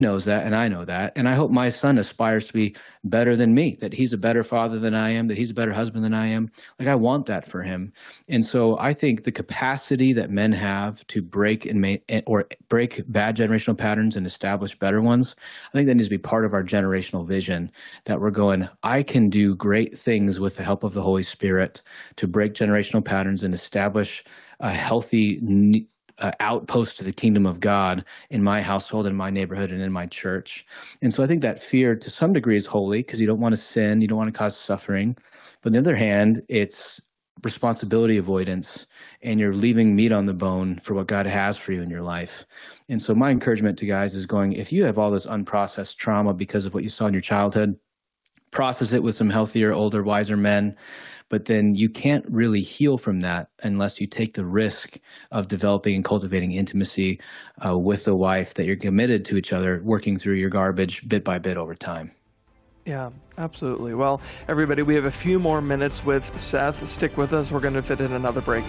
knows that, and I know that. And I hope my son aspires to be better than me, that he's a better father than I am, that he's a better husband than I am. Like, I want that for him. And so I think the capacity that men have to break or break bad generational patterns and establish better ones, I think that needs to be part of our generational vision, that we're going, I can do great things with the help of the Holy Spirit to break generational patterns and establish a healthy outpost to the kingdom of God in my household, in my neighborhood, and in my church. And so I think that fear to some degree is holy, because you don't want to sin, you don't want to cause suffering. But on the other hand, it's responsibility avoidance, and you're leaving meat on the bone for what God has for you in your life. And so my encouragement to guys is going, if you have all this unprocessed trauma because of what you saw in your childhood, process it with some healthier, older, wiser men. But then you can't really heal from that unless you take the risk of developing and cultivating intimacy with the wife, that you're committed to each other, working through your garbage bit by bit over time. Yeah, absolutely. Well, everybody, we have a few more minutes with Seth. Stick with us. We're going to fit in another break.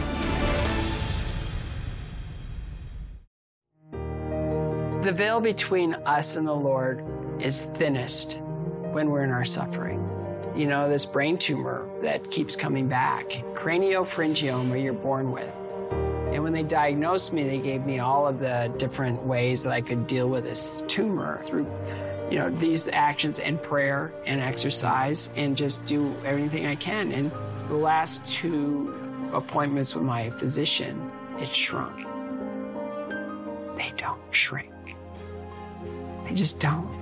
The veil between us and the Lord is thinnest when we're in our suffering. You know, this brain tumor that keeps coming back, craniopharyngioma you're born with. And when they diagnosed me, they gave me all of the different ways that I could deal with this tumor through, you know, these actions and prayer and exercise, and just do everything I can. And the last 2 appointments with my physician, it shrunk. They don't shrink. They just don't.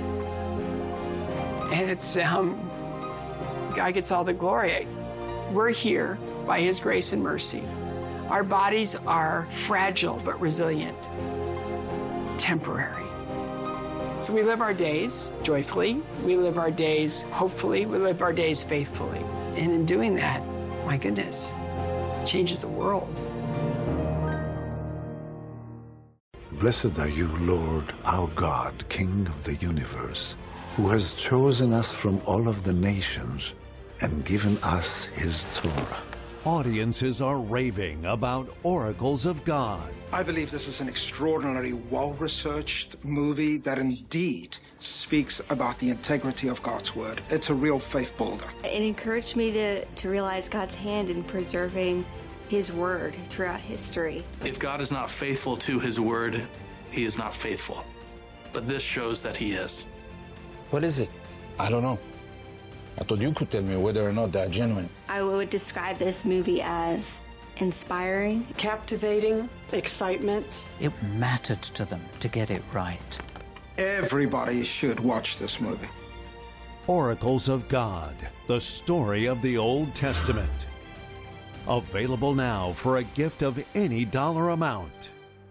And it's, God gets all the glory. We're here by His grace and mercy. Our bodies are fragile but resilient, temporary. So we live our days joyfully, we live our days hopefully, we live our days faithfully. And in doing that, my goodness, it changes the world. Blessed are you, Lord, our God, King of the universe, who has chosen us from all of the nations and given us His Torah. Audiences are raving about Oracles of God. I believe this is an extraordinarily well-researched movie that indeed speaks about the integrity of God's Word. It's a real faith builder. It encouraged me to realize God's hand in preserving His Word throughout history. If God is not faithful to His Word, He is not faithful. But this shows that He is. What is it? I don't know. I thought you could tell me whether or not they're genuine. I would describe this movie as inspiring, captivating, excitement. It mattered to them to get it right. Everybody should watch this movie. Oracles of God, the story of the Old Testament. Available now for a gift of any dollar amount.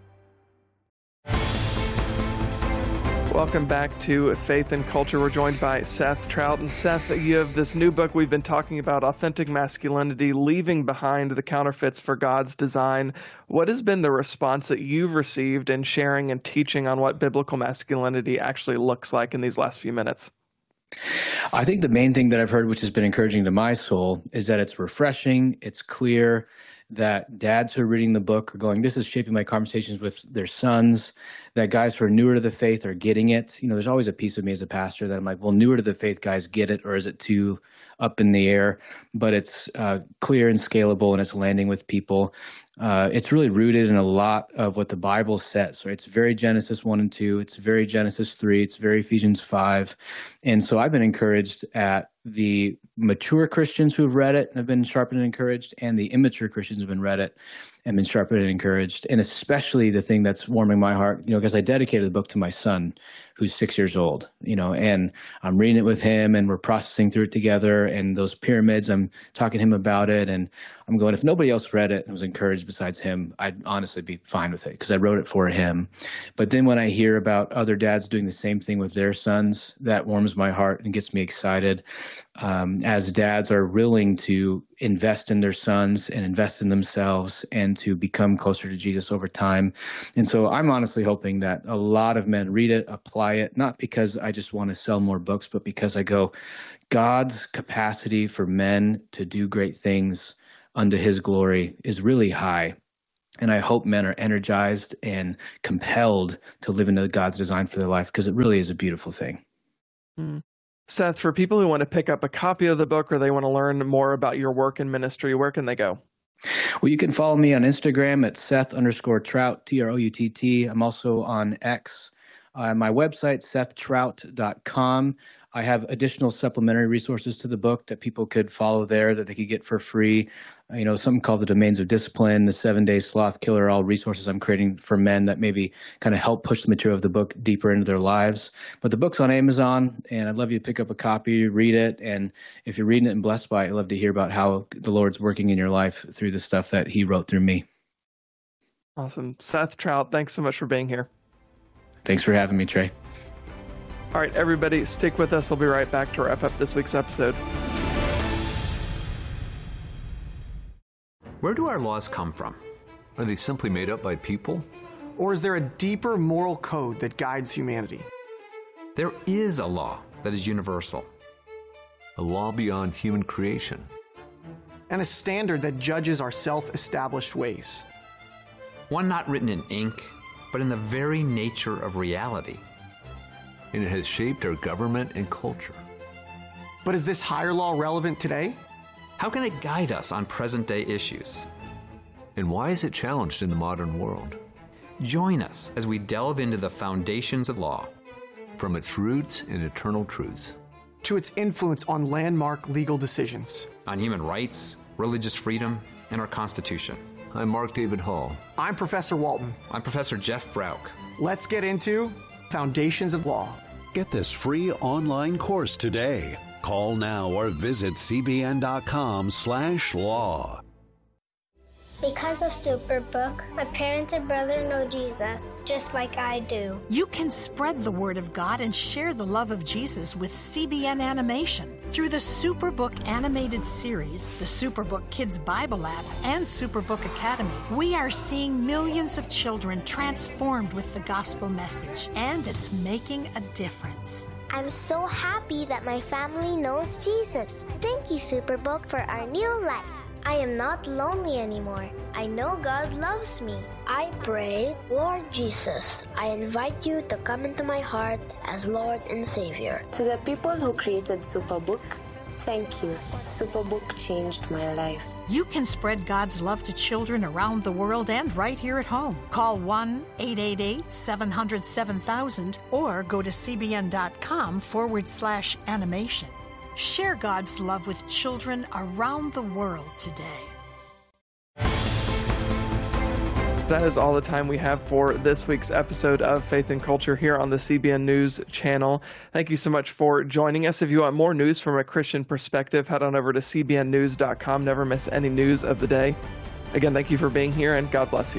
Welcome back to Faith and Culture. We're joined by Seth Trout. And Seth, you have this new book we've been talking about, Authentic Masculinity, Leaving Behind the Counterfeits for God's Design. What has been the response that you've received in sharing and teaching on what biblical masculinity actually looks like in these last few minutes? I think the main thing that I've heard, which has been encouraging to my soul, is that it's refreshing, it's clear, that dads who are reading the book are going, this is shaping my conversations with their sons, that guys who are newer to the faith are getting it. You know, there's always a piece of me as a pastor that I'm like, well, newer to the faith guys get it, or is it too up in the air? But it's clear and scalable, and it's landing with people. It's really rooted in a lot of what the Bible says. So it's very Genesis 1 and 2. It's very Genesis 3. It's very Ephesians 5. And so I've been encouraged at the mature Christians who've read it and have been sharpened and encouraged, and the immature Christians who've been read it and been sharpened and encouraged. And especially the thing that's warming my heart, you know, because I dedicated the book to my son, who's 6 years old, you know, and I'm reading it with him, and we're processing through it together. And those pyramids, I'm talking to him about it, and I'm going, if nobody else read it and was encouraged besides him, I'd honestly be fine with it because I wrote it for him. But then when I hear about other dads doing the same thing with their sons, that warms my heart and gets me excited. As dads are willing to invest in their sons and invest in themselves and to become closer to Jesus over time. And so I'm honestly hoping that a lot of men read it, apply it, not because I just want to sell more books, but because I go, God's capacity for men to do great things unto His glory is really high. And I hope men are energized and compelled to live into God's design for their life, because it really is a beautiful thing. Seth, for people who want to pick up a copy of the book or they want to learn more about your work and ministry, where can they go? Well, you can follow me on Instagram at Seth_Trout, Troutt. I'm also on X. My website, SethTrout.com. I have additional supplementary resources to the book that people could follow there that they could get for free. Something called the Domains of Discipline, the 7-Day Sloth Killer, all resources I'm creating for men that maybe kind of help push the material of the book deeper into their lives. But the book's on Amazon, and I'd love you to pick up a copy, read it. And if you're reading it and blessed by it, I'd love to hear about how the Lord's working in your life through the stuff that he wrote through me. Awesome. Seth Trout, thanks so much for being here. Thanks for having me, Trey. All right, everybody, stick with us. We'll be right back to wrap up this week's episode. Where do our laws come from? Are they simply made up by people? Or is there a deeper moral code that guides humanity? There is a law that is universal. A law beyond human creation. And a standard that judges our self-established ways. One not written in ink, but in the very nature of reality. And it has shaped our government and culture. But is this higher law relevant today? How can it guide us on present-day issues? And why is it challenged in the modern world? Join us as we delve into the foundations of law. From its roots and eternal truths. To its influence on landmark legal decisions. On human rights, religious freedom, and our Constitution. I'm Mark David Hall. I'm Professor Walton. I'm Professor Jeff Brauch. Let's get into Foundations of Law. Get this free online course today. Call now or visit cbn.com/law. Because of Superbook, my parents and brother know Jesus, just like I do. You can spread the word of God and share the love of Jesus with CBN Animation. Through the Superbook animated series, the Superbook Kids Bible app, and Superbook Academy, we are seeing millions of children transformed with the gospel message, and it's making a difference. I'm so happy that my family knows Jesus. Thank you, Superbook, for our new life. I am not lonely anymore. I know God loves me. I pray, Lord Jesus, I invite you to come into my heart as Lord and Savior. To the people who created Superbook, thank you. Superbook changed my life. You can spread God's love to children around the world and right here at home. Call 1-888-700-7000 or go to cbn.com/animation. Share God's love with children around the world today. That is all the time we have for this week's episode of Faith and Culture here on the CBN News channel. Thank you so much for joining us. If you want more news from a Christian perspective, head on over to cbnnews.com. Never miss any news of the day. Again, thank you for being here, and God bless you.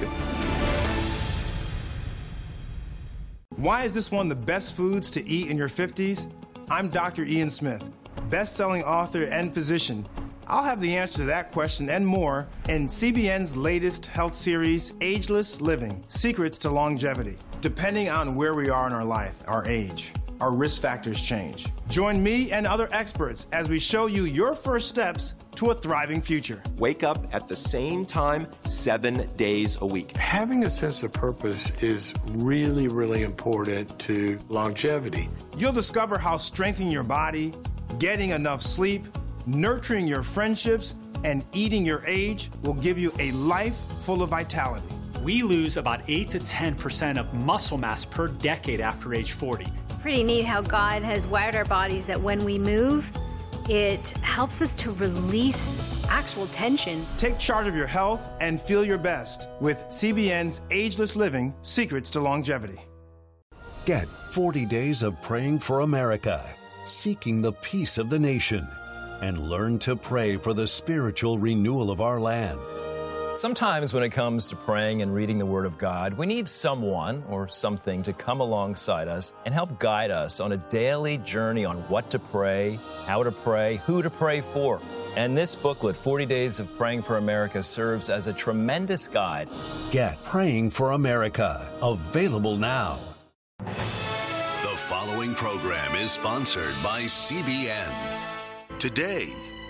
Why is this one of the best foods to eat in your 50s? I'm Dr. Ian Smith, best-selling author and physician. I'll have the answer to that question and more in CBN's latest health series, Ageless Living: Secrets to Longevity. Depending on where we are in our life, our age, our risk factors change. Join me and other experts as we show you your first steps to a thriving future. Wake up at the same time 7 days a week. Having a sense of purpose is really, really important to longevity. You'll discover how strengthening your body, getting enough sleep, nurturing your friendships, and eating your age will give you a life full of vitality. We lose about 8 to 10% of muscle mass per decade after age 40. Pretty neat how God has wired our bodies that when we move, it helps us to release actual tension. Take charge of your health and feel your best with CBN's Ageless Living: Secrets to Longevity. Get 40 days of praying for America, seeking the peace of the nation, and learn to pray for the spiritual renewal of our land. Sometimes when it comes to praying and reading the Word of God, we need someone or something to come alongside us and help guide us on a daily journey on what to pray, how to pray, who to pray for. And this booklet, 40 Days of Praying for America, serves as a tremendous guide. Get Praying for America, available now. The following program is sponsored by CBN. Today,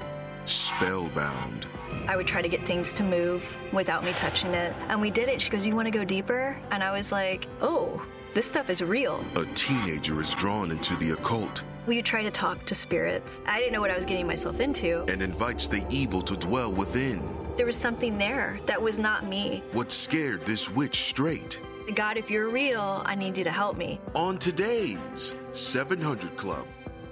spellbound. I would try to get things to move without me touching it. And we did it. She goes, "You want to go deeper?" And I was like, "Oh, this stuff is real." A teenager is drawn into the occult. We try to talk to spirits. I didn't know what I was getting myself into. And invites the evil to dwell within. There was something there that was not me. What scared this witch straight? God, if you're real, I need you to help me. On today's 700 Club.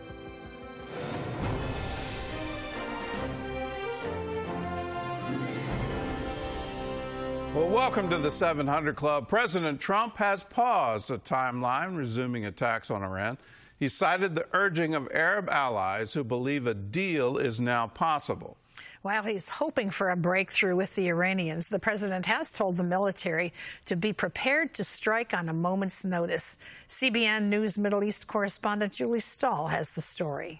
Well, welcome to the 700 Club. President Trump has paused a timeline resuming attacks on Iran. He cited the urging of Arab allies who believe a deal is now possible. While he's hoping for a breakthrough with the Iranians, the president has told the military to be prepared to strike on a moment's notice. CBN News Middle East correspondent Julie Stahl has the story.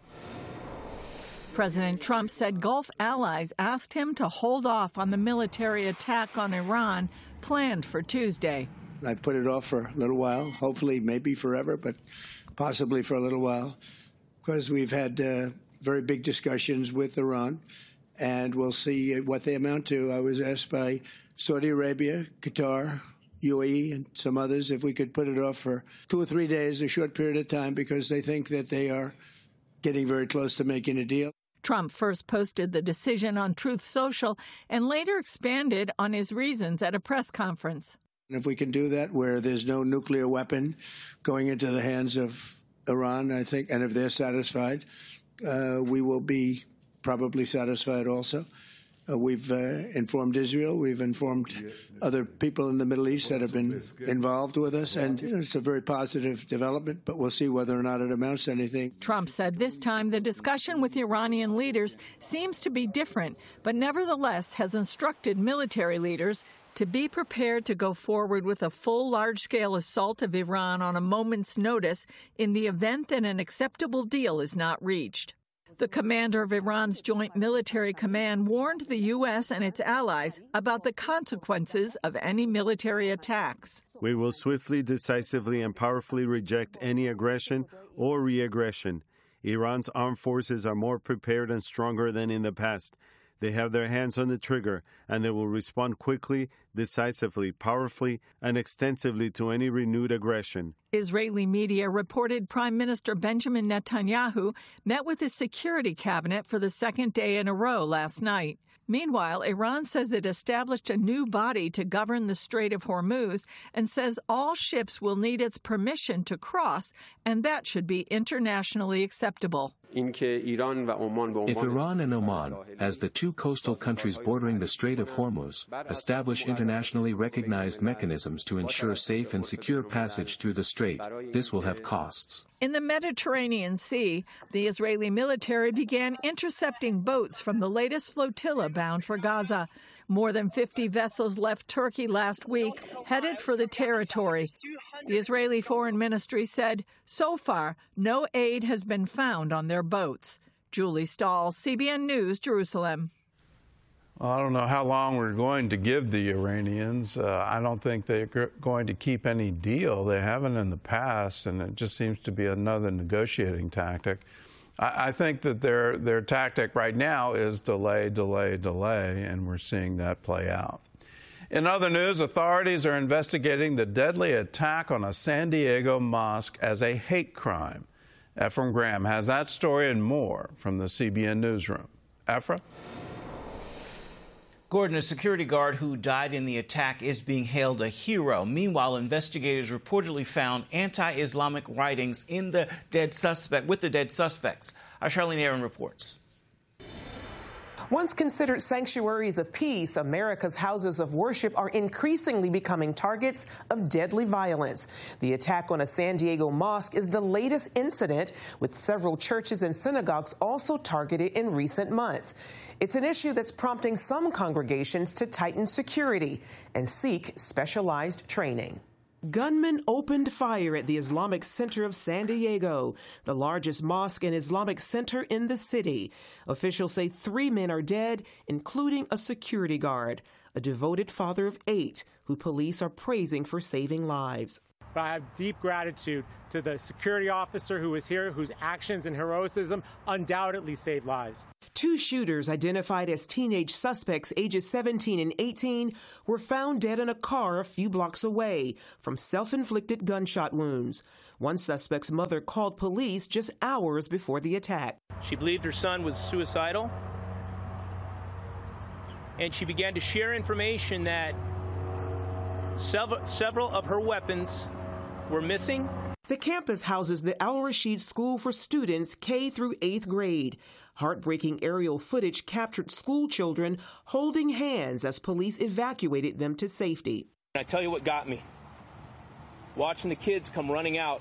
President Trump said Gulf allies asked him to hold off on the military attack on Iran planned for Tuesday. I've put it off for a little while, hopefully maybe forever, but possibly for a little while, because we've had very big discussions with Iran, and we'll see what they amount to. I was asked by Saudi Arabia, Qatar, UAE, and some others if we could put it off for 2 or 3 days, a short period of time, because they think that they are getting very close to making a deal. Trump first posted the decision on Truth Social and later expanded on his reasons at a press conference. And if we can do that where there's no nuclear weapon going into the hands of Iran, I think, and if they're satisfied, we will be probably satisfied also. We've informed Israel. We've informed other people in the Middle East that have been involved with us. And it's a very positive development, but we'll see whether or not it amounts to anything. Trump said this time the discussion with Iranian leaders seems to be different, but nevertheless has instructed military leaders to be prepared to go forward with a full large-scale assault of Iran on a moment's notice in the event that an acceptable deal is not reached. The commander of Iran's Joint Military Command warned the U.S. and its allies about the consequences of any military attacks. We will swiftly, decisively, and powerfully reject any aggression or re-aggression. Iran's armed forces are more prepared and stronger than in the past. They have their hands on the trigger, and they will respond quickly, decisively, powerfully, and extensively to any renewed aggression. Israeli media reported Prime Minister Benjamin Netanyahu met with his security cabinet for the second day in a row last night. Meanwhile, Iran says it established a new body to govern the Strait of Hormuz and says all ships will need its permission to cross, and that should be internationally acceptable. If Iran and Oman, as the two coastal countries bordering the Strait of Hormuz, establish internationally recognized mechanisms to ensure safe and secure passage through the strait, this will have costs. In the Mediterranean Sea, the Israeli military began intercepting boats from the latest flotilla bound for Gaza. More than 50 vessels left Turkey last week, headed for the territory. The Israeli Foreign Ministry said, so far, no aid has been found on their boats. Julie Stahl, CBN News, Jerusalem. Well, I don't know how long we're going to give the Iranians. I don't think they're going to keep any deal. They haven't in the past, and it just seems to be another negotiating tactic. I think that their tactic right now is delay, delay, delay, and we're seeing that play out. In other news, authorities are investigating the deadly attack on a San Diego mosque as a hate crime. Ephraim Graham has that story and more from the CBN Newsroom. Ephraim? Gordon, a security guard who died in the attack, is being hailed a hero. Meanwhile, investigators reportedly found anti-Islamic writings in the dead suspects. Our Charlene Aaron reports. Once considered sanctuaries of peace, America's houses of worship are increasingly becoming targets of deadly violence. The attack on a San Diego mosque is the latest incident, with several churches and synagogues also targeted in recent months. It's an issue that's prompting some congregations to tighten security and seek specialized training. Gunmen opened fire at the Islamic Center of San Diego, the largest mosque and Islamic center in the city. Officials say 3 men are dead, including a security guard, a devoted father of 8, who police are praising for saving lives. but I have deep gratitude to the security officer who was here, whose actions and heroism undoubtedly saved lives. 2 shooters identified as teenage suspects ages 17 and 18 were found dead in a car a few blocks away from self-inflicted gunshot wounds. One suspect's mother called police just hours before the attack. She believed her son was suicidal, and she began to share information that several of her weapons were missing. The campus houses the Al-Rashid School for students K through 8th grade. Heartbreaking aerial footage captured school children holding hands as police evacuated them to safety. I tell you what got me. Watching the kids come running out.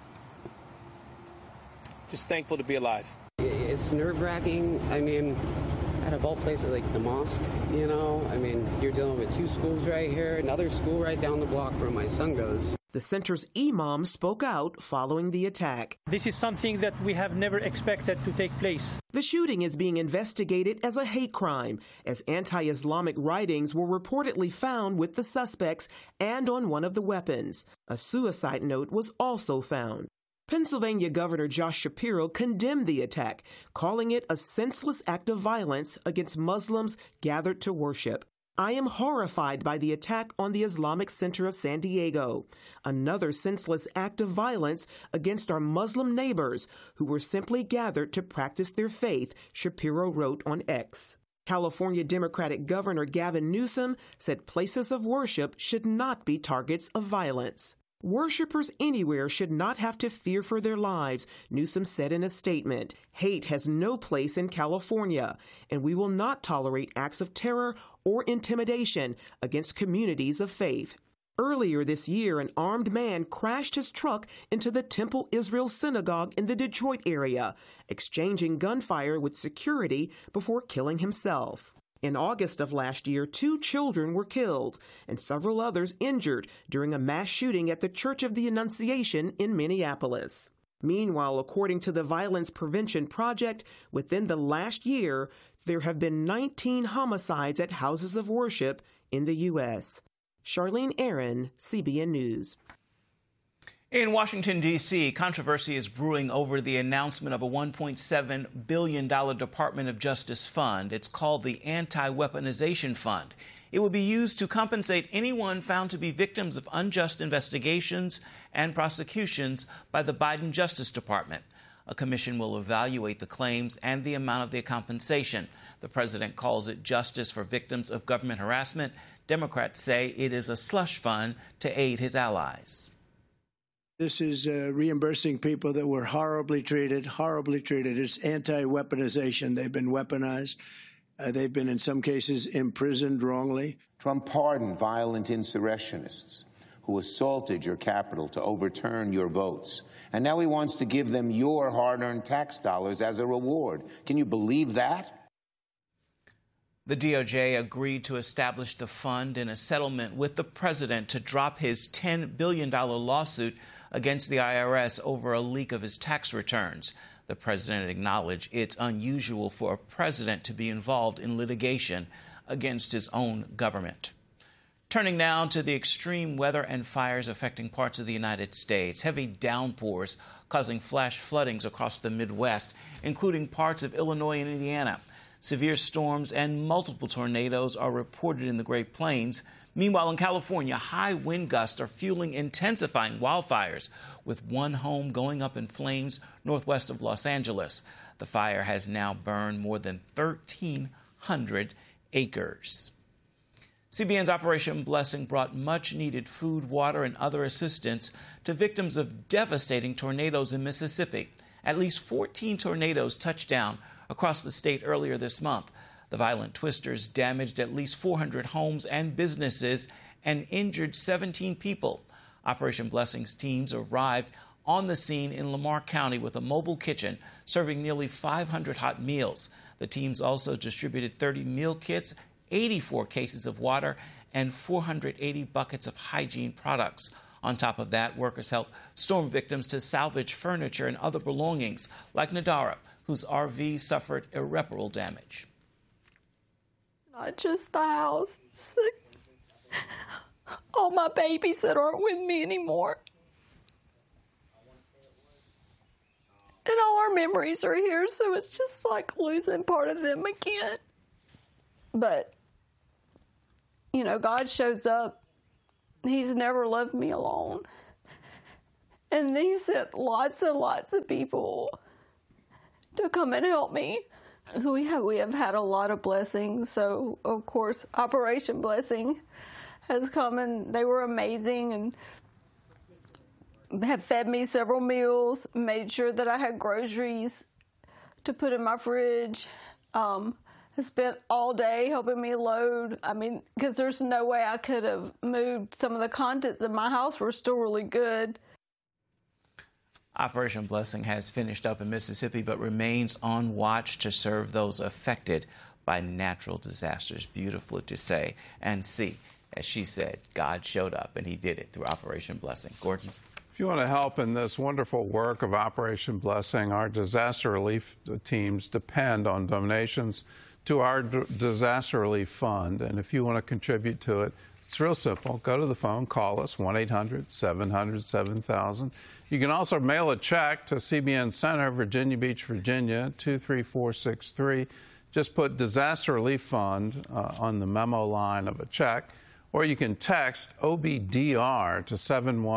Just thankful to be alive. It's nerve-wracking. I mean, out of all places like the mosque, you know, I mean, you're dealing with 2 schools right here, another school right down the block where my son goes. The center's imam spoke out following the attack. This is something that we have never expected to take place. The shooting is being investigated as a hate crime, as anti-Islamic writings were reportedly found with the suspects and on one of the weapons. A suicide note was also found. Pennsylvania Governor Josh Shapiro condemned the attack, calling it a senseless act of violence against Muslims gathered to worship. I am horrified by the attack on the Islamic Center of San Diego, another senseless act of violence against our Muslim neighbors who were simply gathered to practice their faith, Shapiro wrote on X. California Democratic Governor Gavin Newsom said places of worship should not be targets of violence. Worshippers anywhere should not have to fear for their lives, Newsom said in a statement. Hate has no place in California, and we will not tolerate acts of terror or intimidation against communities of faith. Earlier this year, an armed man crashed his truck into the Temple Israel Synagogue in the Detroit area, exchanging gunfire with security before killing himself. In August of last year, 2 children were killed and several others injured during a mass shooting at the Church of the Annunciation in Minneapolis. Meanwhile, according to the Violence Prevention Project, within the last year, there have been 19 homicides at houses of worship in the U.S. Charlene Aaron, CBN News. In Washington, D.C., controversy is brewing over the announcement of a $1.7 billion Department of Justice fund. It's called the Anti-Weaponization Fund. It would be used to compensate anyone found to be victims of unjust investigations and prosecutions by the Biden Justice Department. A commission will evaluate the claims and the amount of the compensation. The president calls it justice for victims of government harassment. Democrats say it is a slush fund to aid his allies. This is reimbursing people that were horribly treated. It's anti-weaponization. They've been weaponized. They've been, in some cases, imprisoned wrongly. Trump pardoned violent insurrectionists who assaulted your Capitol to overturn your votes. And now he wants to give them your hard-earned tax dollars as a reward. Can you believe that? The DOJ agreed to establish the fund in a settlement with the president to drop his $10 billion lawsuit against the IRS over a leak of his tax returns. The president acknowledged it's unusual for a president to be involved in litigation against his own government. Turning now to the extreme weather and fires affecting parts of the United States. Heavy downpours causing flash floodings across the Midwest, including parts of Illinois and Indiana. Severe storms and multiple tornadoes are reported in the Great Plains. Meanwhile, in California, high wind gusts are fueling intensifying wildfires, with one home going up in flames northwest of Los Angeles. The fire has now burned more than 1,300 acres. CBN's Operation Blessing brought much-needed food, water, and other assistance to victims of devastating tornadoes in Mississippi. At least 14 tornadoes touched down across the state earlier this month. The violent twisters damaged at least 400 homes and businesses and injured 17 people. Operation Blessing's teams arrived on the scene in Lamar County with a mobile kitchen serving nearly 500 hot meals. The teams also distributed 30 meal kits, 84 cases of water, and 480 buckets of hygiene products. On top of that, workers helped storm victims to salvage furniture and other belongings, like Nadara, whose RV suffered irreparable damage. Not just the house. All my babies that aren't with me anymore. our memories are here, so it's just like losing part of them again. But, you know, God shows up. He's never left me alone. And He sent lots and lots of people to come and help me. We have had a lot of blessings. So, of course, Operation Blessing has come, and they were amazing and have fed me several meals, made sure that I had groceries to put in my fridge. Spent all day helping me load. I mean, because there's no way I could have moved. Some of the contents in my house were still really good. Operation Blessing has finished up in Mississippi, but remains on watch to serve those affected by natural disasters. Beautiful to say and see. As she said, God showed up, and He did it through Operation Blessing. Gordon? If you want to help in this wonderful work of Operation Blessing, our disaster relief teams depend on donations to our disaster relief fund. And if you want to contribute to it, it's real simple. Go to the phone, call us, 1-800-700-7000. You can also mail a check to CBN Center, Virginia Beach, Virginia, 23463. Just put Disaster Relief Fund on the memo line of a check. Or you can text OBDR to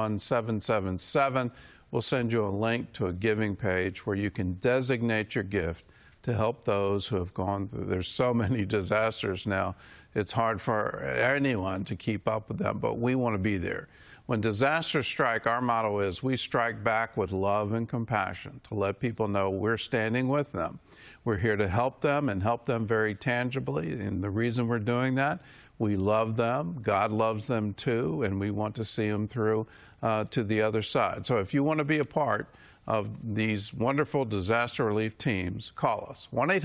71777. We'll send you a link to a giving page where you can designate your gift to help those who have gone through. There's so many disasters now, it's hard for anyone to keep up with them, but we want to be there. When disasters strike, our motto is we strike back with love and compassion to let people know we're standing with them. We're here to help them and help them very tangibly, and the reason we're doing that, we love them, God loves them too, and we want to see them through to the other side. So if you want to be a part of these wonderful disaster relief teams, call us,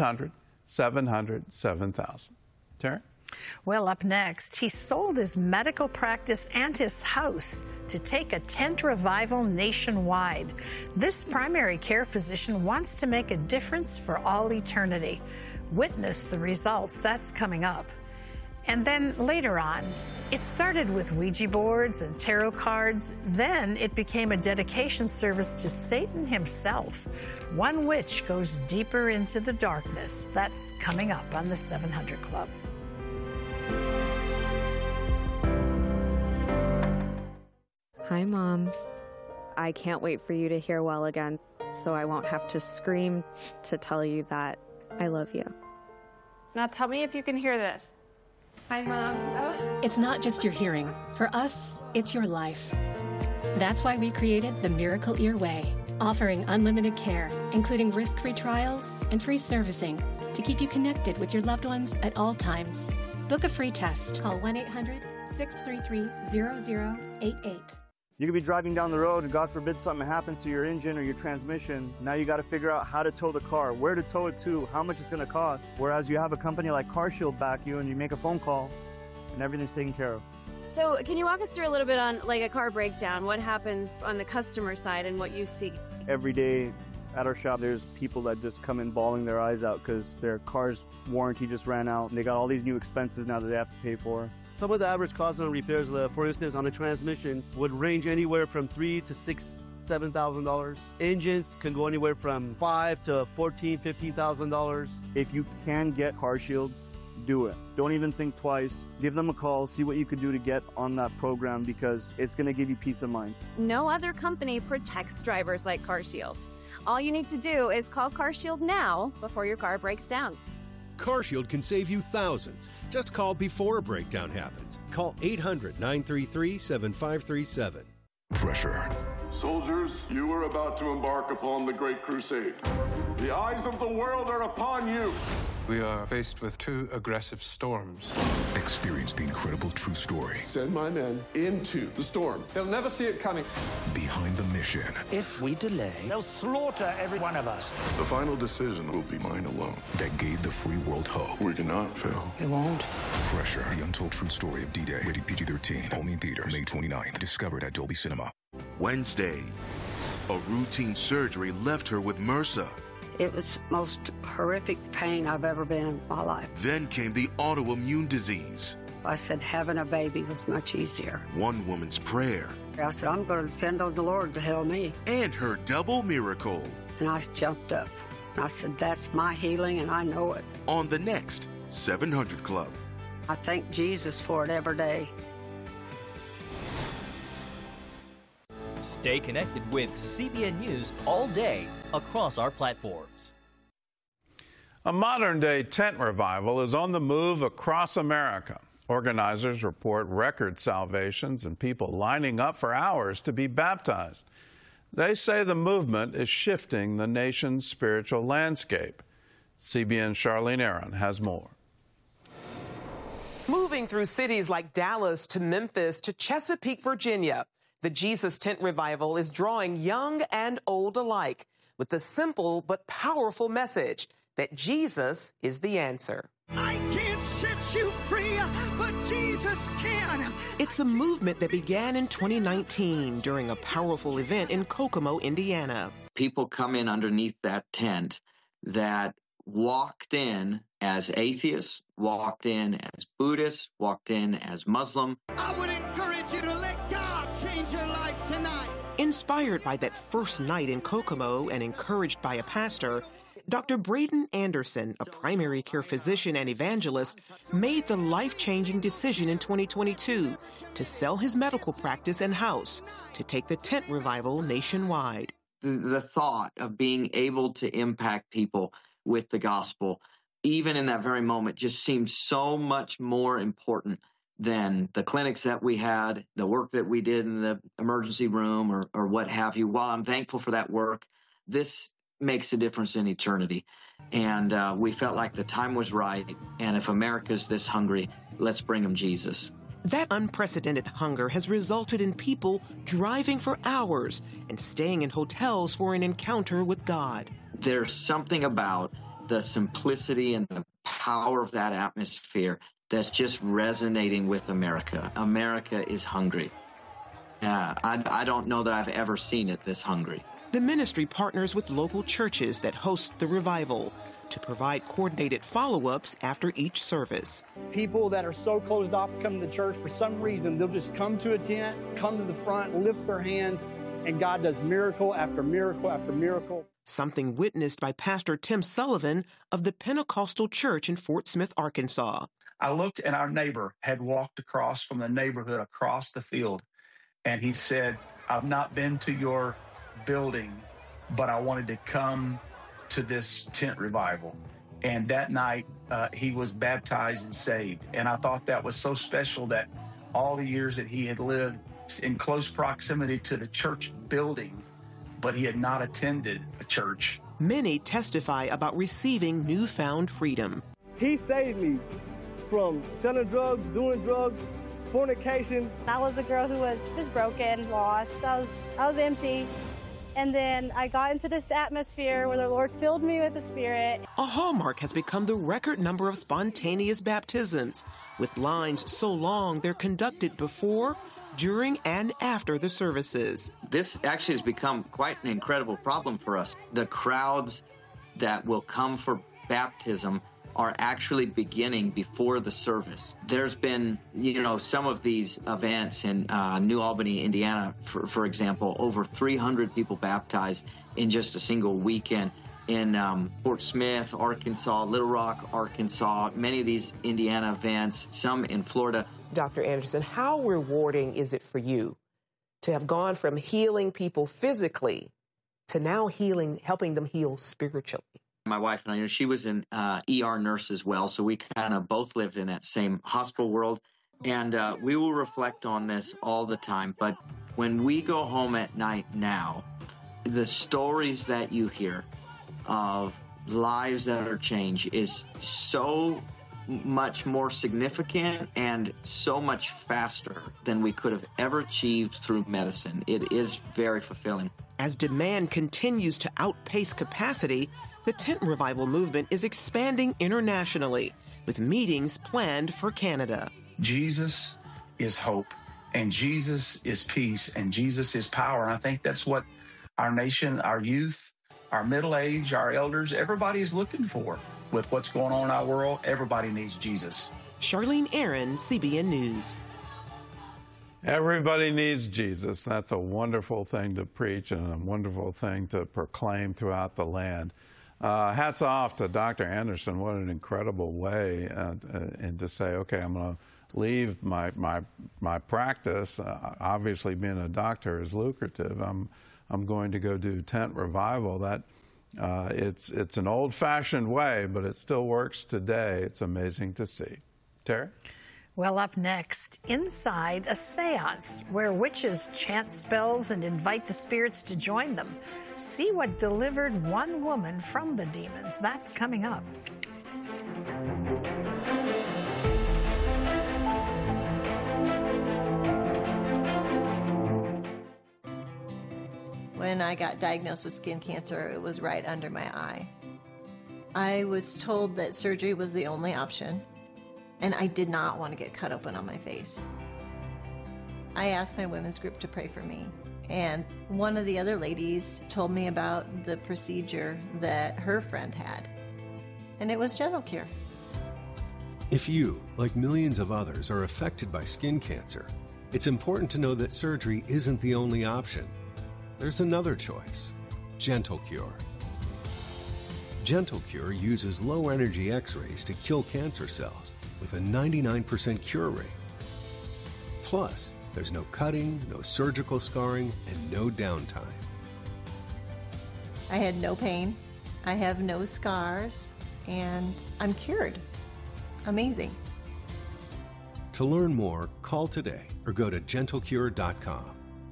1-800-700-7000. Terry? Well, up next, he sold his medical practice and his house to take a tent revival nationwide. This primary care physician wants to make a difference for all eternity. Witness the results. That's coming up. And then later on, it started with Ouija boards and tarot cards. Then it became a dedication service to Satan himself. One witch goes deeper into the darkness. That's coming up on the 700 Club. Hi, Mom. I can't wait for you to hear well again, so I won't have to scream to tell you that I love you. Now tell me if you can hear this. Hi, Mom. It's not just your hearing. For us, it's your life. That's why we created the Miracle Ear Way, offering unlimited care, including risk-free trials and free servicing to keep you connected with your loved ones at all times. Book a free test. Call 1-800-633-0088. You could be driving down the road and God forbid something happens to your engine or your transmission. Now you got to figure out how to tow the car, where to tow it to, how much it's going to cost. Whereas you have a company like CarShield back you and you make a phone call and everything's taken care of. So can you walk us through a little bit on like a car breakdown? What happens on the customer side and what you see? Every day at our shop, there's people that just come in bawling their eyes out because their car's warranty just ran out and they got all these new expenses now that they have to pay for. Some of the average costs on repairs, for instance, on a transmission, would range anywhere from $3,000 to $7,000. Engines can go anywhere from $5,000 to $14,000, $15,000. If you can get CarShield, do it. Don't even think twice. Give them a call, see what you could do to get on that program because it's going to give you peace of mind. No other company protects drivers like CarShield. All you need to do is call CarShield now before your car breaks down. CarShield can save you thousands. Just call before a breakdown happens. Call 800-933-7537. Pressure. Soldiers, you are about to embark upon the Great Crusade. The eyes of the world are upon you. We are faced with two aggressive storms. Experience the incredible true story. Send my men into the storm. They'll never see it coming. Behind the mission. If we delay, they'll slaughter every one of us. The final decision will be mine alone. That gave the free world hope. We cannot fail. It won't. Pressure. The untold true story of D-Day. Rated PG-13. Only in theaters. May 29th. Discovered at Dolby Cinema. Wednesday, a routine surgery left her with MRSA. It was the most horrific pain I've ever been in my life. Then came the autoimmune disease. I said having a baby was much easier. One woman's prayer. I said, I'm going to depend on the Lord to help me. And her double miracle. And I jumped up. I said, that's my healing, and I know it. On the next 700 Club. I thank Jesus for it every day. Stay connected with CBN News all day across our platforms. A modern-day tent revival is on the move across America. Organizers report record salvations and people lining up for hours to be baptized. They say the movement is shifting the nation's spiritual landscape. CBN's Charlene Aaron has more. Moving through cities like Dallas to Memphis to Chesapeake, Virginia, the Jesus Tent Revival is drawing young and old alike with the simple but powerful message that Jesus is the answer. I can't set you free, but Jesus can. It's a movement that began in 2019 during a powerful event in Kokomo, Indiana. People come in underneath that tent that walked in as atheists, walked in as Buddhists, walked in as Muslim. I would encourage you to let God change your life tonight. Inspired by that first night in Kokomo and encouraged by a pastor, Dr. Braden Anderson, a primary care physician and evangelist, made the life-changing decision in 2022 to sell his medical practice and house to take the tent revival nationwide. The thought of being able to impact people with the gospel, even in that very moment, just seemed so much more important than the clinics that we had, the work that we did in the emergency room or what have you. While I'm thankful for that work, this makes a difference in eternity. And we felt like the time was right. And if America's this hungry, let's bring them Jesus. That unprecedented hunger has resulted in people driving for hours and staying in hotels for an encounter with God. There's something about the simplicity and the power of that atmosphere that's just resonating with America. America is hungry. I don't know that I've ever seen it this hungry. The ministry partners with local churches that host the revival to provide coordinated follow-ups after each service. People that are so closed off coming to church, for some reason, they'll just come to a tent, come to the front, lift their hands, and God does miracle after miracle after miracle. Something witnessed by Pastor Tim Sullivan of the Pentecostal Church in Fort Smith, Arkansas. I looked and our neighbor had walked across from the neighborhood across the field, and he said, I've not been to your building, but I wanted to come to this tent revival. And that night, he was baptized and saved. And I thought that was so special that all the years that he had lived in close proximity to the church building, but he had not attended a church. Many testify about receiving newfound freedom. He saved me from selling drugs, doing drugs, fornication. I was a girl who was just broken, lost. I was empty. And then I got into this atmosphere where the Lord filled me with the Spirit. A hallmark has become the record number of spontaneous baptisms, with lines so long they're conducted before, during, and after the services. This actually has become quite an incredible problem for us. The crowds that will come for baptism are actually beginning before the service. There's been, some of these events in New Albany, Indiana, for example, over 300 people baptized in just a single weekend. In Fort Smith, Arkansas, Little Rock, Arkansas, many of these Indiana events, some in Florida. Dr. Anderson, how rewarding is it for you to have gone from healing people physically to now helping them heal spiritually? My wife and I, she was an ER nurse as well, so we kind of both lived in that same hospital world. And we will reflect on this all the time. But when we go home at night now, the stories that you hear of lives that are changed is so much more significant and so much faster than we could have ever achieved through medicine. It is very fulfilling. As demand continues to outpace capacity, the tent revival movement is expanding internationally, with meetings planned for Canada. Jesus is hope, and Jesus is peace, and Jesus is power. And I think that's what our nation, our youth, our middle age, our elders, everybody is looking for. With what's going on in our world, everybody needs Jesus. Charlene Aaron, CBN News. Everybody needs Jesus. That's a wonderful thing to preach and a wonderful thing to proclaim throughout the land. Hats off to Dr. Anderson. What an incredible way and to say, okay, I'm going to leave my practice. Obviously, being a doctor is lucrative. I'm going to go do tent revival. That it's an old-fashioned way, but it still works today. It's amazing to see. Terry? Well, up next, inside a seance where witches chant spells and invite the spirits to join them. See what delivered one woman from the demons. That's coming up. When I got diagnosed with skin cancer, it was right under my eye. I was told that surgery was the only option, and I did not want to get cut open on my face. I asked my women's group to pray for me, and one of the other ladies told me about the procedure that her friend had, and it was Gentle Cure. If you, like millions of others, are affected by skin cancer, it's important to know that surgery isn't the only option. There's another choice, Gentle Cure. Gentle Cure uses low-energy X-rays to kill cancer cells with a 99% cure rate. Plus, there's no cutting, no surgical scarring, and no downtime. I had no pain, I have no scars, and I'm cured. Amazing. To learn more, call today or go to gentlecure.com.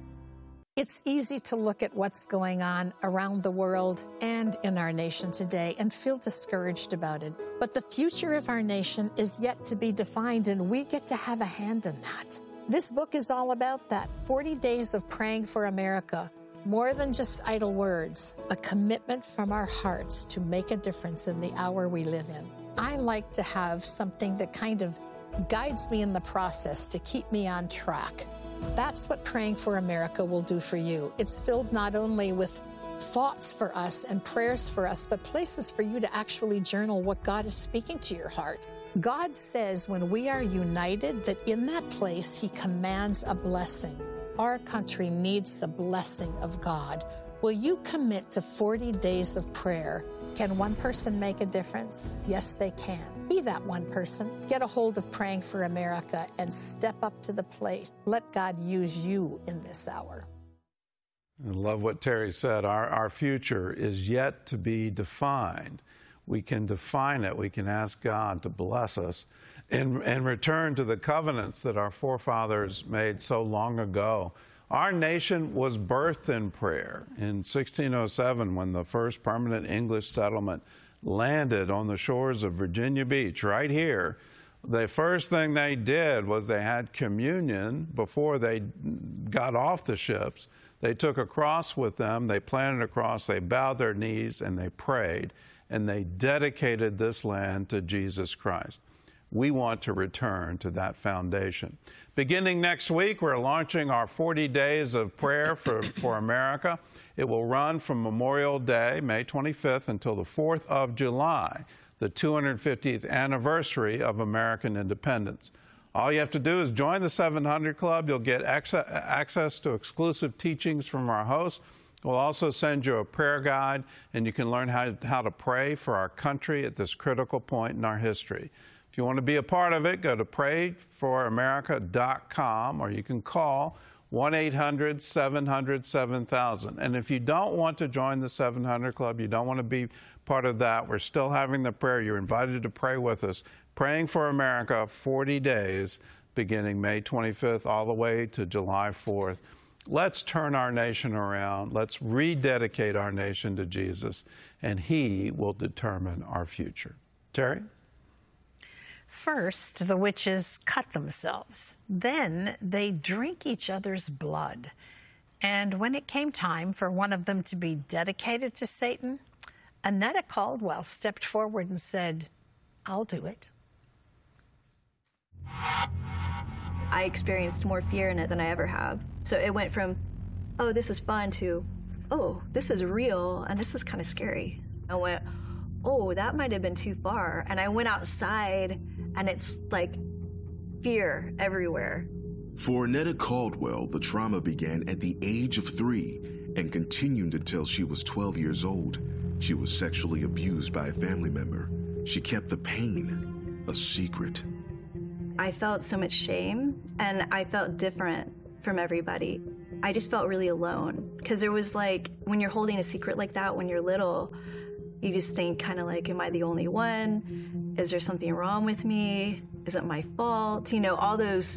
It's easy to look at what's going on around the world and in our nation today and feel discouraged about it. But the future of our nation is yet to be defined, and we get to have a hand in that. This book is all about that. 40 Days of Praying for America. More than just idle words, a commitment from our hearts to make a difference in the hour we live in. I like to have something that kind of guides me in the process to keep me on track. That's what Praying for America will do for you. It's filled not only with thoughts for us and prayers for us, but places for you to actually journal what God is speaking to your heart. God says when we are united, that in that place He commands a blessing. Our country needs the blessing of God. Will you commit to 40 days of prayer? Can one person make a difference? Yes, they can. Be that one person. Get a hold of Praying for America and step up to the plate. Let God use you in this hour. I love what Terry said. Our future is yet to be defined. We can define it. We can ask God to bless us and return to the covenants that our forefathers made so long ago. Our nation was birthed in prayer. In 1607, when the first permanent English settlement landed on the shores of Virginia Beach, right here, the first thing they did was they had communion before they got off the ships. They took a cross with them, they planted a cross, they bowed their knees, and they prayed, and they dedicated this land to Jesus Christ. We want to return to that foundation. Beginning next week, we're launching our 40 Days of Prayer for America. It will run from Memorial Day, May 25th, until the 4th of July, the 250th anniversary of American independence. All you have to do is join the 700 Club. You'll get access to exclusive teachings from our hosts. We'll also send you a prayer guide, and you can learn how to pray for our country at this critical point in our history. If you want to be a part of it, go to prayforamerica.com, or you can call 1-800-700-7000. And if you don't want to join the 700 Club, you don't want to be part of that, we're still having the prayer. You're invited to pray with us. Praying for America, 40 days, beginning May 25th all the way to July 4th. Let's turn our nation around. Let's rededicate our nation to Jesus, and He will determine our future. Terry? First, the witches cut themselves. Then they drink each other's blood. And when it came time for one of them to be dedicated to Satan, Annetta Caldwell stepped forward and said, "I'll do it." I experienced more fear in it than I ever have. So it went from, oh, this is fun, to, oh, this is real, and this is kind of scary. I went, oh, that might have been too far. And I went outside, and it's like fear everywhere. For Annetta Caldwell, the trauma began at the age of 3 and continued until she was 12 years old. She was sexually abused by a family member. She kept the pain a secret. I felt so much shame, and I felt different from everybody. I just felt really alone, because there was like, when you're holding a secret like that when you're little, you just think kind of like, am I the only one? Is there something wrong with me? Is it my fault? You know, all those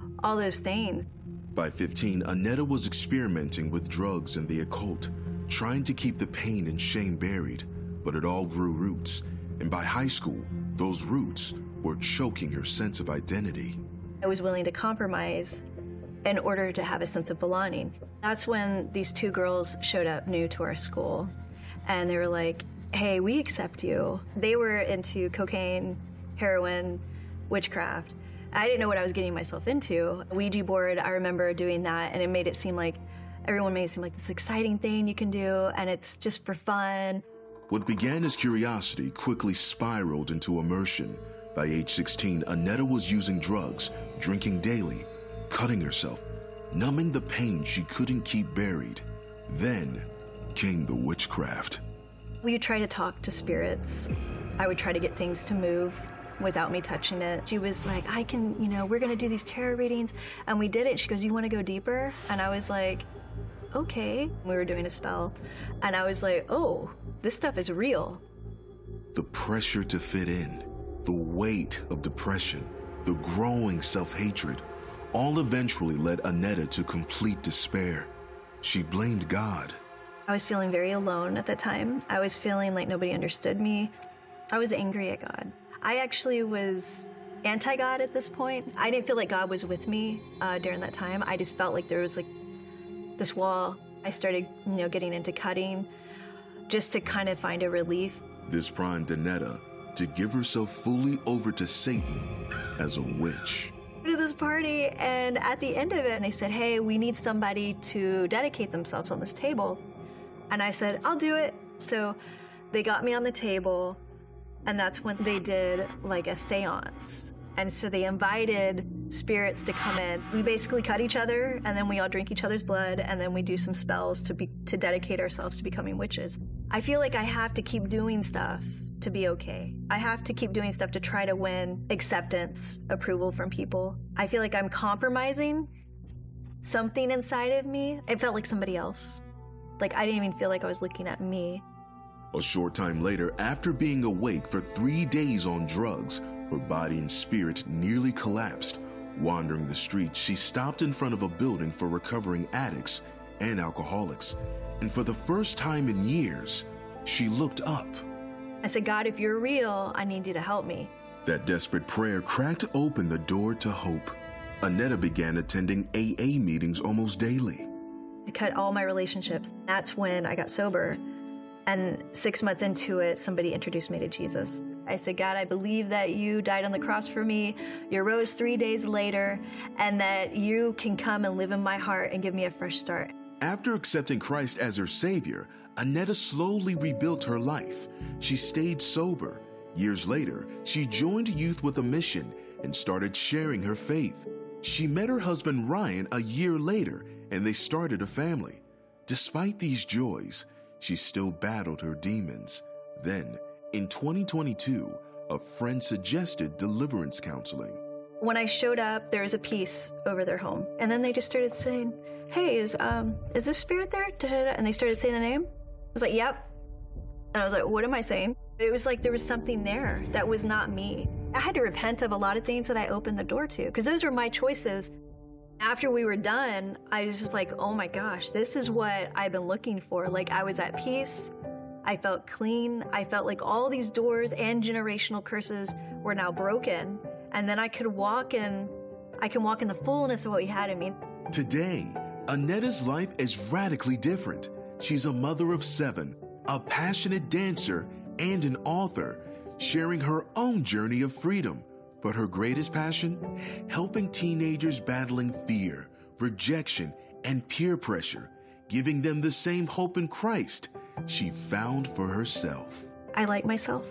things. By 15, Annetta was experimenting with drugs and the occult, trying to keep the pain and shame buried, but it all grew roots. And by high school, those roots were choking her sense of identity. I was willing to compromise in order to have a sense of belonging. That's when these 2 girls showed up new to our school, and they were like, hey, we accept you. They were into cocaine, heroin, witchcraft. I didn't know what I was getting myself into. Ouija board, I remember doing that, and it made it seem like, everyone made it seem like this exciting thing you can do, and it's just for fun. What began as curiosity quickly spiraled into immersion. By age 16, Annetta was using drugs, drinking daily, cutting herself, numbing the pain she couldn't keep buried. Then came the witchcraft. We would try to talk to spirits. I would try to get things to move without me touching it. She was like, I can, you know, we're gonna do these tarot readings. And we did it. She goes, you wanna go deeper? And I was like, okay. We were doing a spell. And I was like, oh, this stuff is real. The pressure to fit in, the weight of depression, the growing self-hatred, all eventually led Annetta to complete despair. She blamed God. I was feeling very alone at the time. I was feeling like nobody understood me. I was angry at God. I actually was anti-God at this point. I didn't feel like God was with me during that time. I just felt like there was like this wall. I started, you know, getting into cutting just to kind of find a relief. This primed Annetta to give herself fully over to Satan as a witch. To this party, and at the end of it, they said, hey, we need somebody to dedicate themselves on this table. And I said, I'll do it. So they got me on the table, and that's when they did like a seance. And so they invited spirits to come in. We basically cut each other, and then we all drink each other's blood, and then we do some spells to dedicate ourselves to becoming witches. I feel like I have to keep doing stuff to be okay. I have to keep doing stuff to try to win acceptance, approval from people. I feel like I'm compromising something inside of me. It felt like somebody else. Like I didn't even feel like I was looking at me. A short time later, after being awake for 3 days on drugs, her body and spirit nearly collapsed. Wandering the streets, she stopped in front of a building for recovering addicts and alcoholics. And for the first time in years, she looked up. I said, God, if you're real, I need you to help me. That desperate prayer cracked open the door to hope. Annetta began attending AA meetings almost daily. I cut all my relationships. That's when I got sober. And 6 months into it, somebody introduced me to Jesus. I said, God, I believe that you died on the cross for me. You rose 3 days later, and that you can come and live in my heart and give me a fresh start. After accepting Christ as her Savior, Annetta slowly rebuilt her life. She stayed sober. Years later, she joined Youth with a Mission and started sharing her faith. She met her husband Ryan a year later, and they started a family. Despite these joys, she still battled her demons. Then, in 2022, a friend suggested deliverance counseling. When I showed up, there was a piece over their home. And then they just started saying, hey, is this spirit there? Da-da-da. And they started saying the name. I was like, yep. And I was like, what am I saying? It was like there was something there that was not me. I had to repent of a lot of things that I opened the door to, because those were my choices. After we were done, I was just like, oh my gosh, this is what I've been looking for. Like I was at peace. I felt clean. I felt like all these doors and generational curses were now broken. And then I can walk in the fullness of what he had in me. Today, Annetta's life is radically different. She's a mother of 7, a passionate dancer, and an author, sharing her own journey of freedom. But her greatest passion? Helping teenagers battling fear, rejection, and peer pressure, giving them the same hope in Christ she found for herself. I like myself.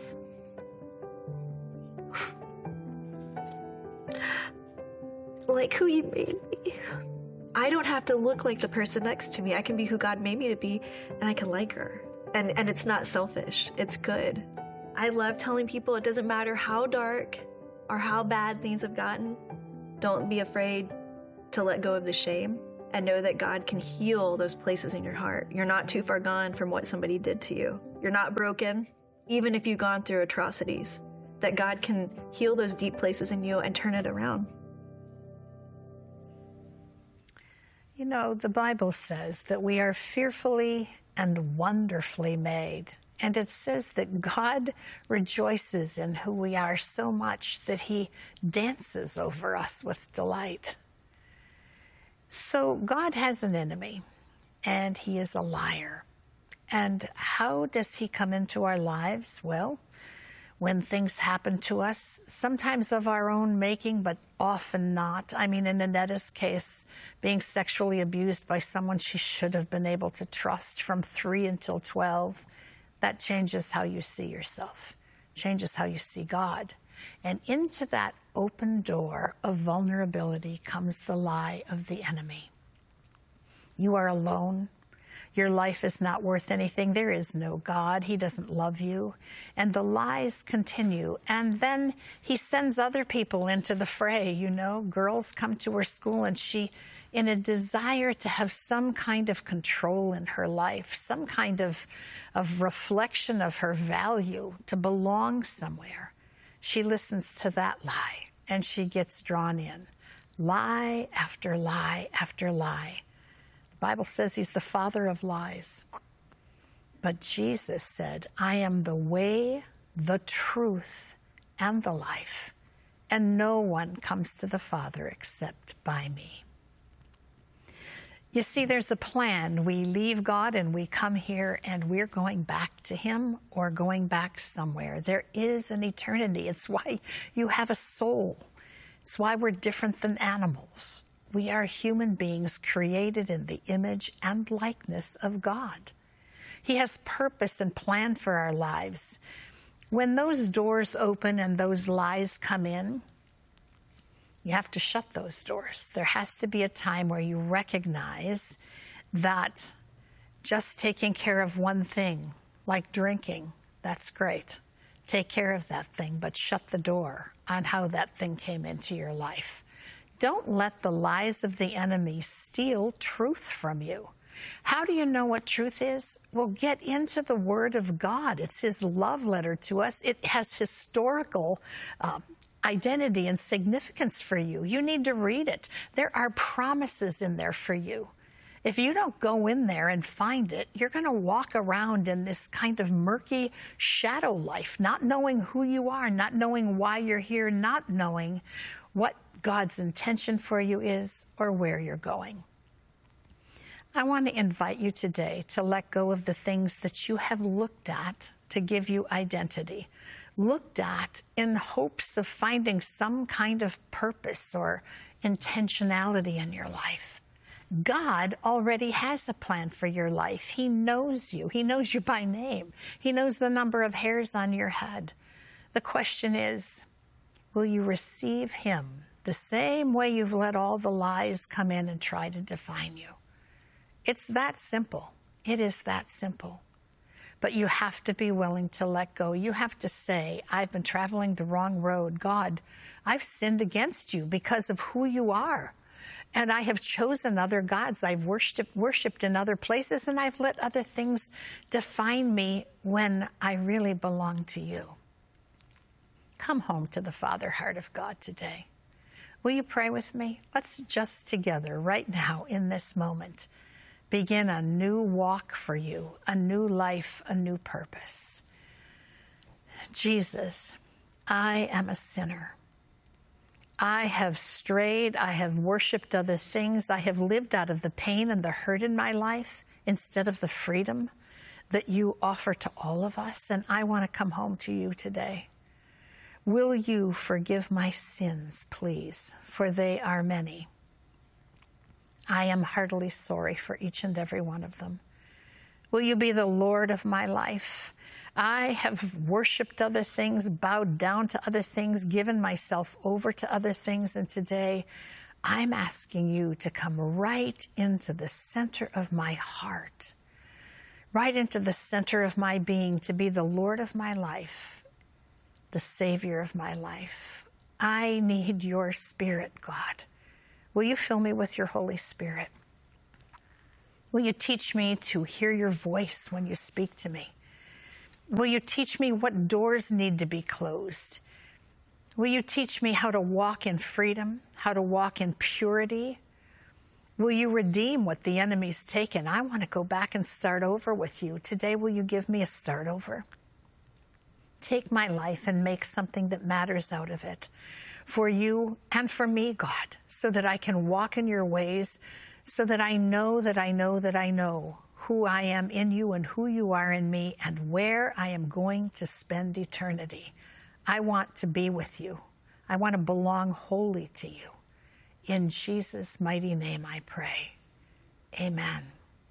Like who you made me. I don't have to look like the person next to me. I can be who God made me to be, and I can like her. And it's not selfish. It's good. I love telling people it doesn't matter how dark or how bad things have gotten. Don't be afraid to let go of the shame and know that God can heal those places in your heart. You're not too far gone from what somebody did to you. You're not broken, even if you've gone through atrocities, that God can heal those deep places in you and turn it around. You know, the Bible says that we are fearfully and wonderfully made. And it says that God rejoices in who we are so much that he dances over us with delight. So God has an enemy, and he is a liar. And how does he come into our lives? Well, when things happen to us, sometimes of our own making, but often not. I mean, in Annetta's case, being sexually abused by someone she should have been able to trust from 3 until 12, that changes how you see yourself, changes how you see God. And into that open door of vulnerability comes the lie of the enemy. You are alone. Your life is not worth anything. There is no God. He doesn't love you. And the lies continue. And then he sends other people into the fray. You know, girls come to her school, and she, in a desire to have some kind of control in her life, some kind of reflection of her value, to belong somewhere, she listens to that lie, and she gets drawn in. Lie after lie after lie. The Bible says he's the father of lies. But Jesus said, I am the way, the truth, and the life, and no one comes to the Father except by me. You see, there's a plan. We leave God and we come here, and we're going back to him or going back somewhere. There is an eternity. It's why you have a soul. It's why we're different than animals. We are human beings created in the image and likeness of God. He has purpose and plan for our lives. When those doors open and those lies come in, you have to shut those doors. There has to be a time where you recognize that just taking care of one thing, like drinking, that's great. Take care of that thing, but shut the door on how that thing came into your life. Don't let the lies of the enemy steal truth from you. How do you know what truth is? Well, get into the Word of God. It's his love letter to us. It has historical identity and significance for you. You need to read it. There are promises in there for you. If you don't go in there and find it, you're going to walk around in this kind of murky shadow life, not knowing who you are, not knowing why you're here, not knowing what God's intention for you is or where you're going. I want to invite you today to let go of the things that you have looked at to give you identity, looked at in hopes of finding some kind of purpose or intentionality in your life. God already has a plan for your life. He knows you. He knows you by name. He knows the number of hairs on your head. The question is, will you receive him the same way you've let all the lies come in and try to define you? It's that simple. It is that simple. But you have to be willing to let go. You have to say, I've been traveling the wrong road. God, I've sinned against you because of who you are. And I have chosen other gods. I've worshipped in other places, and I've let other things define me when I really belong to you. Come home to the Father heart of God today. Will you pray with me? Let's just together right now in this moment begin a new walk for you, a new life, a new purpose. Jesus, I am a sinner. I have strayed. I have worshipped other things. I have lived out of the pain and the hurt in my life instead of the freedom that you offer to all of us. And I want to come home to you today. Will you forgive my sins, please, for they are many. I am heartily sorry for each and every one of them. Will you be the Lord of my life? I have worshipped other things, bowed down to other things, given myself over to other things, and today I'm asking you to come right into the center of my heart, right into the center of my being, to be the Lord of my life, the Savior of my life. I need your Spirit, God. Will you fill me with your Holy Spirit? Will you teach me to hear your voice when you speak to me? Will you teach me what doors need to be closed? Will you teach me how to walk in freedom, how to walk in purity? Will you redeem what the enemy's taken? I want to go back and start over with you. Today, will you give me a start over? Take my life and make something that matters out of it for you and for me, God, so that I can walk in your ways, so that I know that I know that I know who I am in you and who you are in me and where I am going to spend eternity. I want to be with you. I want to belong wholly to you. In Jesus' mighty name I pray. Amen.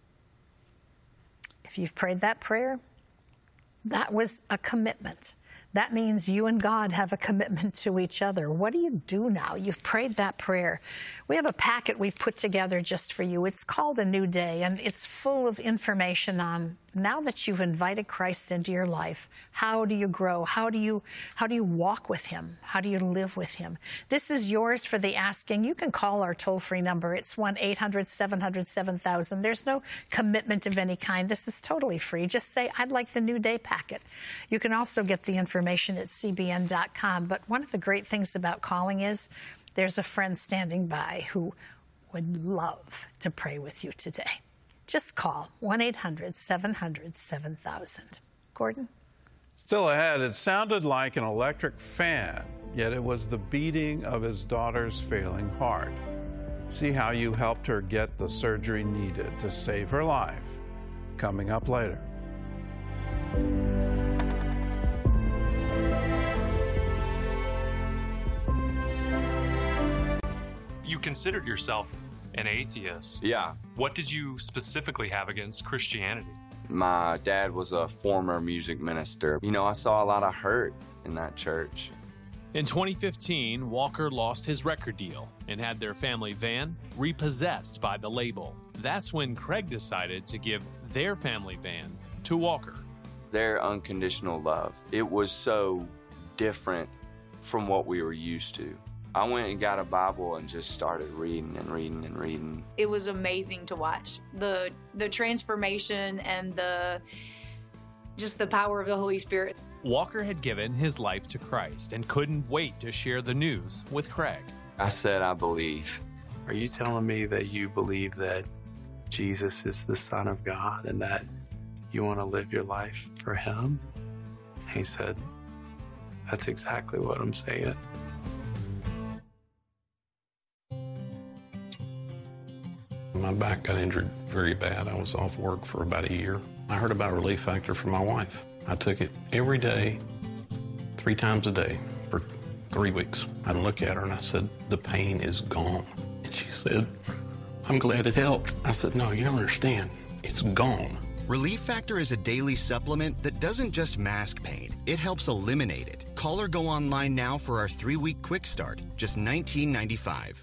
If you've prayed that prayer, that was a commitment. That means you and God have a commitment to each other. What do you do now? You've prayed that prayer. We have a packet we've put together just for you. It's called A New Day, and it's full of information on, now that you've invited Christ into your life, how do you grow? How do you walk with him? How do you live with him? This is yours for the asking. You can call our toll-free number. It's 1-800-700-7000. There's no commitment of any kind. This is totally free. Just say, I'd like the New Day packet. You can also get the information at cbn.com. But one of the great things about calling is there's a friend standing by who would love to pray with you today. Just call 1-800-700-7000. Gordon? Still ahead, it sounded like an electric fan, yet it was the beating of his daughter's failing heart. See how you helped her get the surgery needed to save her life. Coming up later. You considered yourself an atheist. Yeah. What did you specifically have against Christianity? My dad was a former music minister. You know, I saw a lot of hurt in that church. In 2015, Walker lost his record deal and had their family van repossessed by the label. That's when Craig decided to give their family van to Walker. Their unconditional love, it was so different from what we were used to. I went and got a Bible and just started reading and reading and reading. It was amazing to watch. The transformation and just the power of the Holy Spirit. Walker had given his life to Christ and couldn't wait to share the news with Craig. I said, I believe. Are you telling me that you believe that Jesus is the Son of God and that you want to live your life for him? He said, that's exactly what I'm saying. My back got injured very bad. I was off work for about a year. I heard about Relief Factor from my wife. I took it every day, 3 times a day for 3 weeks. I'd look at her and I said, the pain is gone. And she said, I'm glad it helped. I said, no, you don't understand. It's gone. Relief Factor is a daily supplement that doesn't just mask pain, it helps eliminate it. Call or go online now for our 3-week quick start, just $19.95.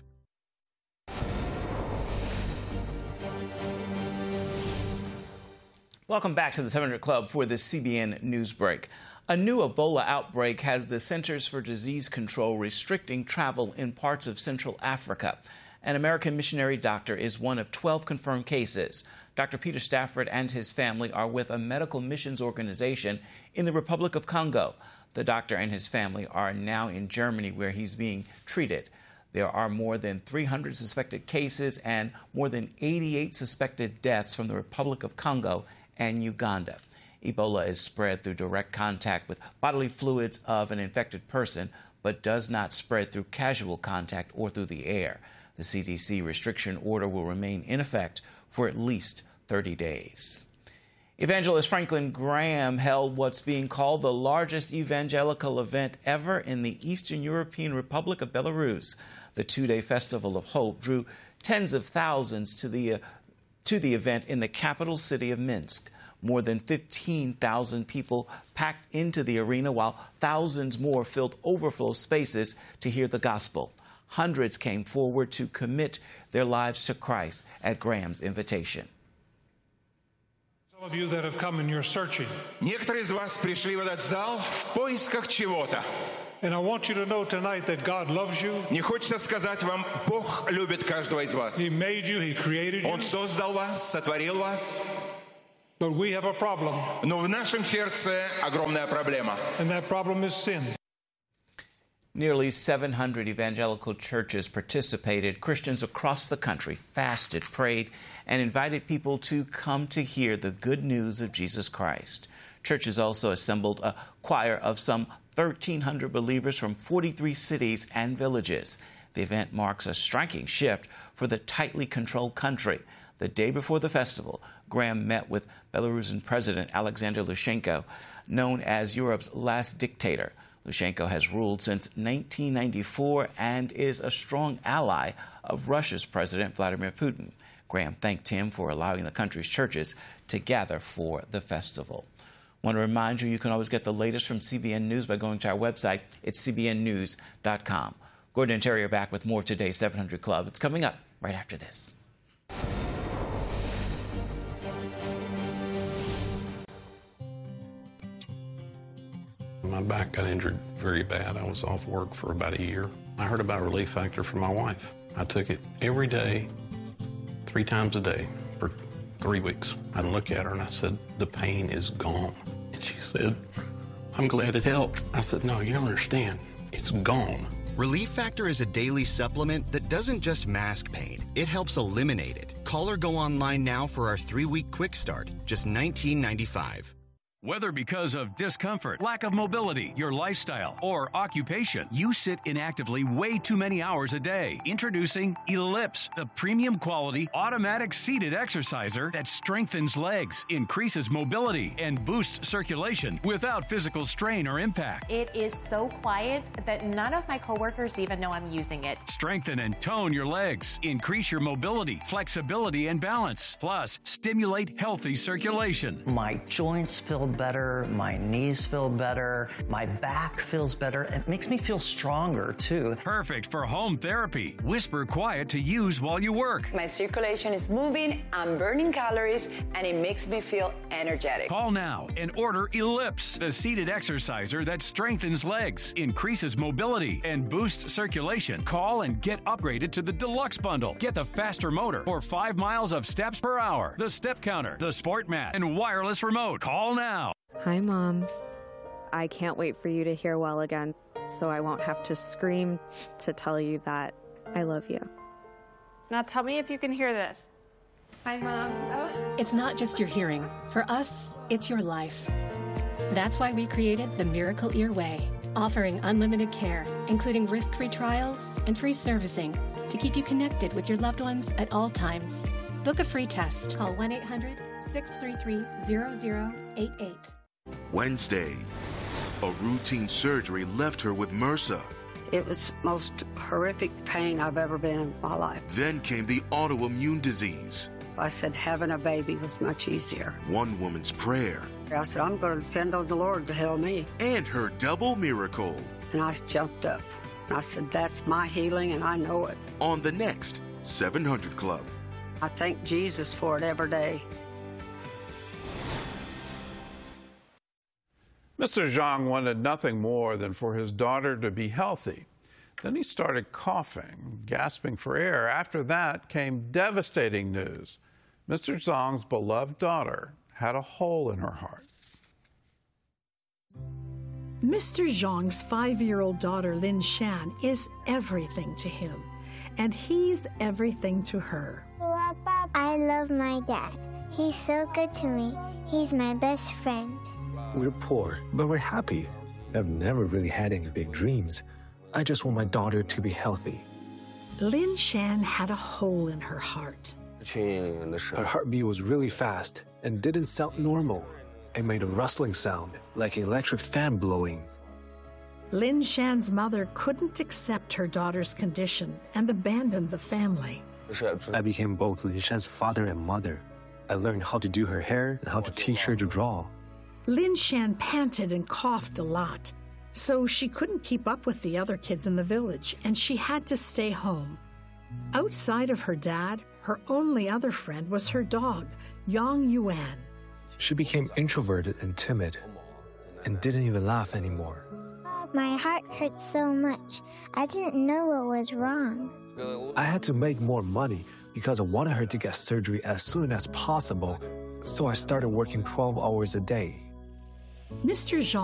Welcome back to the 700 Club for the CBN News Break. A new Ebola outbreak has the Centers for Disease Control restricting travel in parts of Central Africa. An American missionary doctor is one of 12 confirmed cases. Dr. Peter Stafford and his family are with a medical missions organization in the Republic of Congo. The doctor and his family are now in Germany, where he's being treated. There are more than 300 suspected cases and more than 88 suspected deaths from the Republic of Congo and Uganda. Ebola is spread through direct contact with bodily fluids of an infected person, but does not spread through casual contact or through the air. The CDC restriction order will remain in effect for at least 30 days. Evangelist Franklin Graham held what's being called the largest evangelical event ever in the Eastern European Republic of Belarus. The 2-day Festival of Hope drew tens of thousands to the event in the capital city of Minsk. More than 15,000 people packed into the arena, while thousands more filled overflow spaces to hear the gospel. Hundreds came forward to commit their lives to Christ at Graham's invitation. Some of you that have come and you're searching. Некоторые из вас пришли в этот зал в поисках чего-то. And I want you to know tonight that God loves you. Мне хочется сказать вам, Бог любит каждого из вас. He made you, He created you. Он создал вас, сотворил вас. But we have a problem. Но в нашем сердце огромная проблема. And that problem is sin. Nearly 700 evangelical churches participated. Christians across the country fasted, prayed, and invited people to come to hear the good news of Jesus Christ. Churches also assembled a choir of some 1,300 believers from 43 cities and villages. The event marks a striking shift for the tightly controlled country. The day before the festival, Graham met with Belarusian President Alexander Lukashenko, known as Europe's last dictator. Lukashenko has ruled since 1994 and is a strong ally of Russia's President Vladimir Putin. Graham thanked him for allowing the country's churches to gather for the festival. I want to remind you, you can always get the latest from CBN News by going to our website. It's cbnnews.com. Gordon and Terry are back with more of today's 700 Club. It's coming up right after this. My back got injured very bad. I was off work for about a year. I heard about Relief Factor from my wife. I took it every day, 3 times a day for 3 weeks. I'd look at her and I said, the pain is gone. And she said, I'm glad it helped. I said, no, you don't understand. It's gone. Relief Factor is a daily supplement that doesn't just mask pain, it helps eliminate it. Call or go online now for our 3-week quick start, just $19.95. Whether because of discomfort, lack of mobility, your lifestyle, or occupation, you sit inactively way too many hours a day. Introducing Ellipse, the premium quality automatic seated exerciser that strengthens legs, increases mobility, and boosts circulation without physical strain or impact. It is so quiet that none of my coworkers even know I'm using it. Strengthen and tone your legs, increase your mobility, flexibility, and balance. Plus, stimulate healthy circulation. My joints feel better, my knees feel better, my back feels better. It makes me feel stronger too. Perfect for home therapy. Whisper quiet to use while you work. My circulation is moving, I'm burning calories, and it makes me feel energetic. Call now and order Ellipse, the seated exerciser that strengthens legs, increases mobility, and boosts circulation. Call and get upgraded to the Deluxe Bundle. Get the faster motor or 5 miles of steps per hour, the step counter, the sport mat, and wireless remote. Call now. Hi, Mom. I can't wait for you to hear well again, so I won't have to scream to tell you that I love you. Now tell me if you can hear this. Hi, Mom. It's not just your hearing. For us, it's your life. That's why we created the Miracle Ear Way, offering unlimited care, including risk-free trials and free servicing to keep you connected with your loved ones at all times. Book a free test. Call 1-800-633-0088. Wednesday, a routine surgery left her with MRSA. It was the most horrific pain I've ever been in my life. Then came the autoimmune disease. I said having a baby was much easier. One woman's prayer. I said, I'm going to depend on the Lord to help me. And her double miracle. And I jumped up. I said, that's my healing, and I know it. On the next 700 Club. I thank Jesus for it every day. Mr. Zhang wanted nothing more than for his daughter to be healthy. Then he started coughing, gasping for air. After that came devastating news. Mr. Zhang's beloved daughter had a hole in her heart. Mr. Zhang's 5-year-old daughter, Lin Shan, is everything to him, and he's everything to her. I love my dad. He's so good to me. He's my best friend. We're poor, but we're happy. I've never really had any big dreams. I just want my daughter to be healthy. Lin Shan had a hole in her heart. Her heartbeat was really fast and didn't sound normal. It made a rustling sound, like an electric fan blowing. Lin Shan's mother couldn't accept her daughter's condition and abandoned the family. I became both Lin Shan's father and mother. I learned how to do her hair and how to teach her to draw. Lin Shan panted and coughed a lot. So she couldn't keep up with the other kids in the village, and she had to stay home. Outside of her dad, her only other friend was her dog, Yang Yuan. She became introverted and timid, and didn't even laugh anymore. My heart hurt so much. I didn't know what was wrong. I had to make more money because I wanted her to get surgery as soon as possible, so I started working 12 hours a day. Mr. Jean